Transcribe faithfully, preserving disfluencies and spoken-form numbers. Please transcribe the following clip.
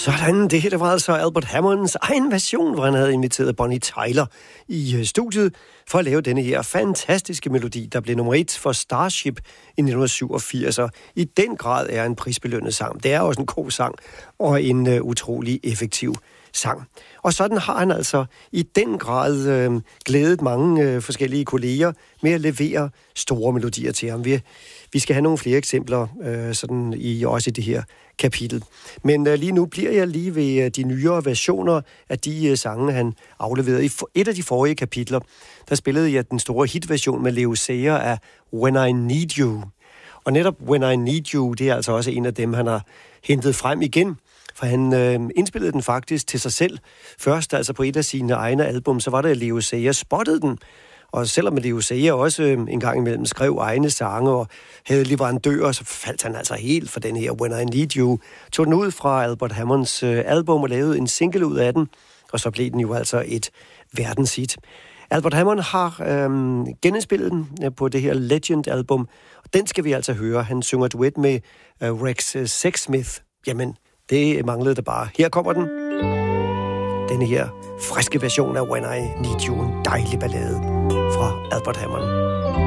Sådan, det her det var altså Albert Hammonds egen version, hvor han havde inviteret Bonnie Tyler i studiet for at lave denne her fantastiske melodi, der blev nummer et for Starship i nitten syvogfirs, og i den grad er en prisbelønnet sang. Det er også en god sang og en uh, utrolig effektiv sang. Og sådan har han altså i den grad øh, glædet mange øh, forskellige kolleger med at levere store melodier til ham. Vi, vi skal have nogle flere eksempler øh, sådan i også i det her kapitel. Men øh, lige nu bliver jeg lige ved øh, de nyere versioner af de øh, sange, han afleverede. I for, et af de forrige kapitler, der spillede jeg den store hitversion med Leo Sayer af When I Need You. Og netop When I Need You, det er altså også en af dem, han har hentet frem igen. For han øh, indspillede den faktisk til sig selv. Først altså på et af sine egne album, så var det Leo Sayer spottede den. Og selvom Leo Sayer også øh, en gang imellem skrev egne sange og havde leverandører, så faldt han altså helt for den her When I Need You. Tog den ud fra Albert Hammonds øh, album og lavede en single ud af den. Og så blev den jo altså et verdenshit. Albert Hammond har øh, genindspillet den på det her Legend-album. Og den skal vi altså høre. Han synger duet med øh, Rex Sexsmith. Jamen, det manglede der bare. Her kommer den. Denne her friske version af When I Need You. En dejlig ballade fra Albert Hammond.